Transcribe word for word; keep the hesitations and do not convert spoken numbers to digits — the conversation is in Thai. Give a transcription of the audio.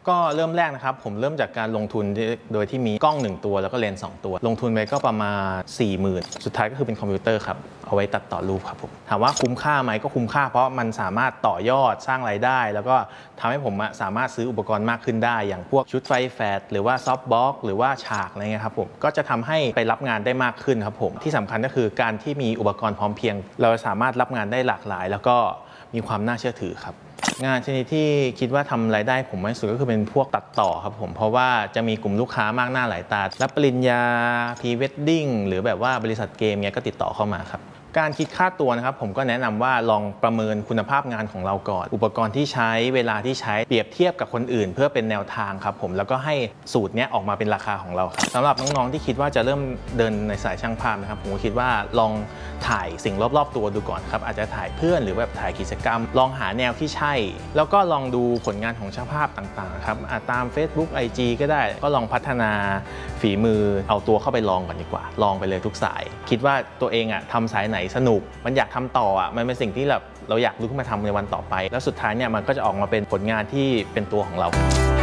ก็เริ่มแรกนะครับผมเริ่มจากการลงทุนโดยที่มีกล้องหนึ่งตัวแล้วก็เลนส์สองตัวลงทุนไปก็ประมาณ สี่หมื่น สุดท้ายก็คือเป็นคอมพิวเตอร์ครับเอาไว้ตัดต่อรูปครับผมถามว่าคุ้มค่าไหมก็คุ้มค่าเพราะมันสามารถต่อยอดสร้างรายได้แล้วก็ทำให้ผมสามารถซื้ออุปกรณ์มากขึ้นได้อย่างพวกชุดไฟแฟลชหรือว่าซอฟต์บ็อกซ์หรือว่าฉากอะไรเงี้ยครับผมก็จะทำให้ไปรับงานได้มากขึ้นครับผมที่สำคัญก็คือการที่มีอุปกรณ์พร้อมเพียงเราสามารถรับงานได้หลากหลายแล้วก็มีความน่าเชื่อถือครับงานชนิดที่คิดว่าทำรายได้ผมมากที่สุดก็คือเป็นพวกตัดต่อครับผมเพราะว่าจะมีกลุ่มลูกค้ามากหน้าหลายตารับปริญญาพรีเวดดิ้งหรือแบบว่าบริษัทเกมเนี้ยก็ติดต่อเข้ามาครับการคิดค่าตัวนะครับผมก็แนะนำว่าลองประเมินคุณภาพงานของเราก่อนอุปกรณ์ที่ใช้เวลาที่ใช้เปรียบเทียบกับคนอื่นเพื่อเป็นแนวทางครับผมแล้วก็ให้สูตรนี้ออกมาเป็นราคาของเราครับสำหรับน้องๆที่คิดว่าจะเริ่มเดินในสายช่างภาพนะครับผมก็คิดว่าลองถ่ายสิ่งรอบๆตัวดูก่อนครับอาจจะถ่ายเพื่อนหรือแบบถ่ายกิจกรรมลองหาแนวที่ใช่แล้วก็ลองดูผลงานของช่างภาพต่างๆครับตาม Facebook ไอ จี ก็ได้ก็ลองพัฒนาฝีมือเอาตัวเข้าไปลองก่อนดีกว่าลองไปเลยทุกสายคิดว่าตัวเองอ่ะทำสายไหนสนุกมันอยากทำต่ออ่ะมันเป็นสิ่งที่แบบเราอยากลุกขึ้นมาทำในวันต่อไปแล้วสุดท้ายเนี่ยมันก็จะออกมาเป็นผลงานที่เป็นตัวของเรา